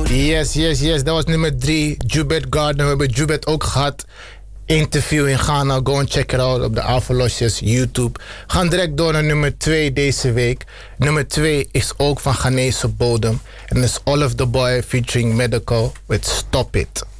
Yes. Dat was nummer 3. Jubet Garden. We hebben Jubet ook gehad. Interview in Ghana. Go and check it out op de Avalosjes YouTube. We gaan direct door naar nummer 2 deze week. Nummer 2 is ook van Ghanese bodem. En dat is All of the Boy featuring Medical with Stop It.